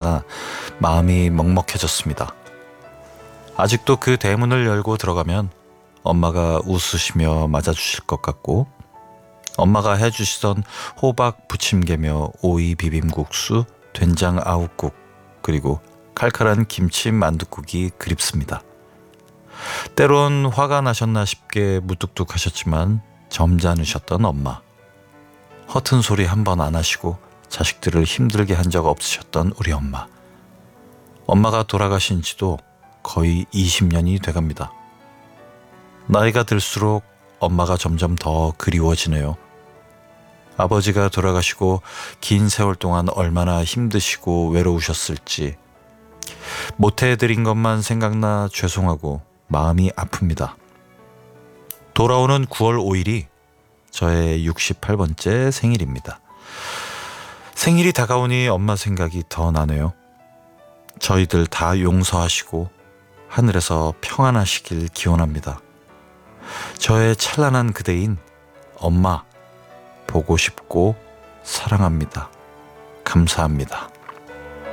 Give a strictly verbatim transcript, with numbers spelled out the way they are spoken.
때마다 마음이 먹먹해졌습니다. 아직도 그 대문을 열고 들어가면 엄마가 웃으시며 맞아주실 것 같고, 엄마가 해주시던 호박 부침개며 오이 비빔국수, 된장 아욱국, 그리고 칼칼한 김치 만둣국이 그립습니다. 때론 화가 나셨나 싶게 무뚝뚝하셨지만 점잖으셨던 엄마. 허튼 소리 한 번 안 하시고 자식들을 힘들게 한 적 없으셨던 우리 엄마. 엄마가 돌아가신 지도 거의 이십 년이 돼갑니다. 나이가 들수록 엄마가 점점 더 그리워지네요. 아버지가 돌아가시고 긴 세월 동안 얼마나 힘드시고 외로우셨을지, 못해드린 것만 생각나 죄송하고 마음이 아픕니다. 돌아오는 구월 오일이 저의 육십팔 번째 생일입니다. 생일이 다가오니 엄마 생각이 더 나네요. 저희들 다 용서하시고 하늘에서 평안하시길 기원합니다. 저의 찬란한 그대인 엄마, 보고 싶고 사랑합니다. 감사합니다.